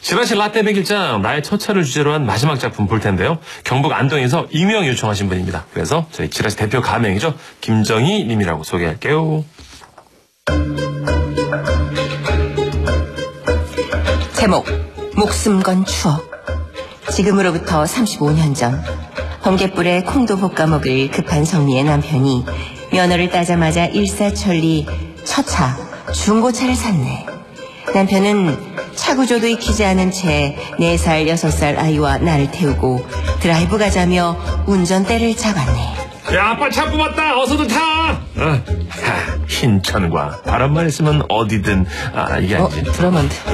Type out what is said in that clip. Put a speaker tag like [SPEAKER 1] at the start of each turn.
[SPEAKER 1] 지라시 라떼 백일장 나의 첫 차를 주제로 한 마지막 작품 볼 텐데요. 경북 안동에서 익명 요청하신 분입니다. 그래서 저희 지라시 대표 가명이죠. 김정희 님이라고 소개할게요.
[SPEAKER 2] 제목 목숨 건 추억. 지금으로부터 35년 전 번갯불에 콩도 볶아 먹을 급한 성미의 남편이 면허를 따자마자 일사천리 첫 차, 중고차를 샀네. 남편은 차구조도 익히지 않은 채 4살, 6살 아이와 나를 태우고 드라이브 가자며 운전대를 잡았네.
[SPEAKER 1] 야, 아빠 차 뽑았다. 어서도 타. 흰천과 바람만 있으면 어디든 이게 아니지.
[SPEAKER 2] 그러면 돼.